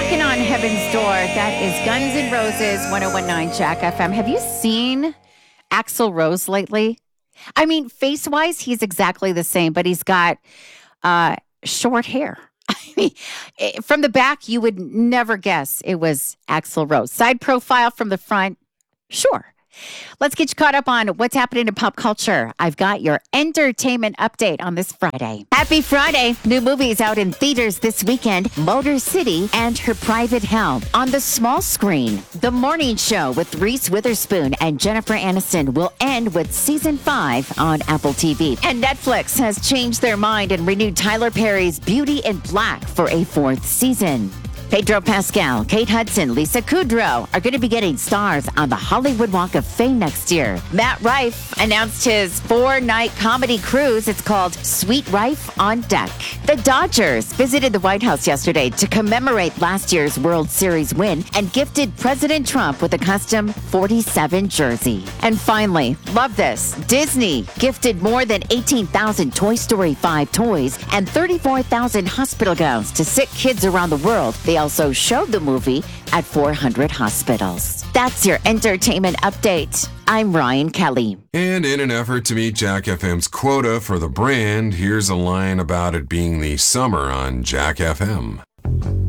Knocking on Heaven's Door. That is Guns N' Roses, 1019 Jack FM. Have you seen Axl Rose lately? I mean, face-wise, he's exactly the same, but he's got short hair. I mean, from the back, you would never guess it was Axl Rose. Side profile from the front, sure. Let's get you caught up on what's happening in pop culture. I've got your entertainment update on this Friday. Happy Friday. New movies out in theaters this weekend. Motor City and Her Private Hell. On the small screen, The Morning Show with Reese Witherspoon and Jennifer Aniston will end with season 5 on Apple TV. And Netflix has changed their mind and renewed Tyler Perry's Beauty in Black for a 4th season. Pedro Pascal, Kate Hudson, Lisa Kudrow are going to be getting stars on the Hollywood Walk of Fame next year. Matt Rife announced his 4-night comedy cruise. It's called Sweet Rife on Deck. The Dodgers visited the White House yesterday to commemorate last year's World Series win and gifted President Trump with a custom 47 jersey. And finally, love this, Disney gifted more than 18,000 Toy Story 5 toys and 34,000 hospital gowns to sick kids around the world. They also showed the movie at 400 hospitals. That's your entertainment update. I'm Ryan Kelly. And in an effort to meet Jack FM's quota for the brand, here's a line about it being the summer on Jack FM.